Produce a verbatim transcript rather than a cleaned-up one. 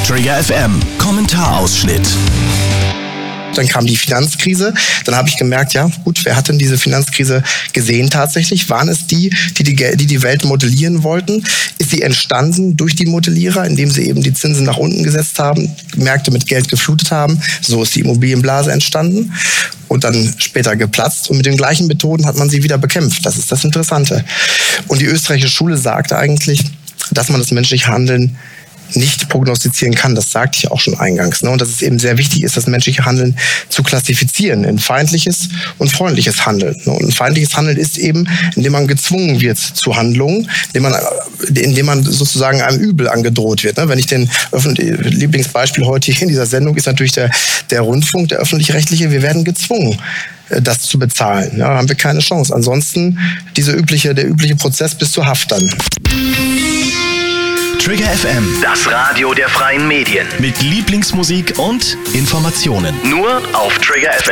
Trigger F M, Kommentarausschnitt. Dann kam die Finanzkrise. Dann habe ich gemerkt, ja gut, wer hat denn diese Finanzkrise gesehen tatsächlich? Waren es die, die die, die, die Welt modellieren wollten? Ist sie entstanden durch die Modellierer, indem sie eben die Zinsen nach unten gesetzt haben, Märkte mit Geld geflutet haben? So ist die Immobilienblase entstanden und dann später geplatzt. Und mit den gleichen Methoden hat man sie wieder bekämpft. Das ist das Interessante. Und die österreichische Schule sagte eigentlich, dass man das menschliche Handeln nicht prognostizieren kann. Das sagte ich auch schon eingangs. Ne? Und dass es eben sehr wichtig ist, das menschliche Handeln zu klassifizieren in feindliches und freundliches Handeln. Ne? Und feindliches Handeln ist eben, indem man gezwungen wird zu Handlungen, indem man, indem man sozusagen einem Übel angedroht wird. Ne? Wenn ich den Lieblingsbeispiel heute hier in dieser Sendung ist natürlich der, der Rundfunk, der öffentlich-rechtliche. Wir werden gezwungen, das zu bezahlen. Ja, haben wir keine Chance. Ansonsten dieser übliche, der übliche Prozess bis zur Haft dann. Trigger F M, das Radio der freien Medien. Mit Lieblingsmusik und Informationen. Nur auf Trigger F M.